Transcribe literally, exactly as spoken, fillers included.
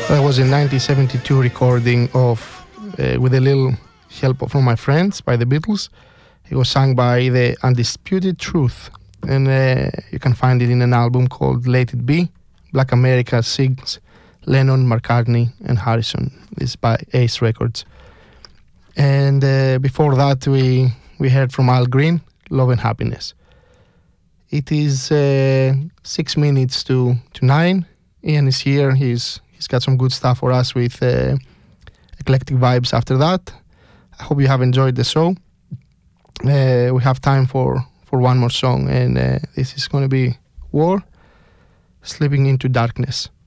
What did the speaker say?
That was a nineteen seventy-two recording of, uh, with a little help from my friends, by the Beatles. It was sung by the Undisputed Truth, and uh, you can find it in an album called Let It Be. Black America sings Lennon, McCartney, and Harrison. This is by Ace Records. And uh, before that, we we heard from Al Green, Love and Happiness. It is uh, six minutes to, to nine. Ian is here. He's he's got some good stuff for us with uh, eclectic vibes after that. I hope you have enjoyed the show. Uh, we have time for, for one more song, and uh, this is going to be War, Slipping into Darkness.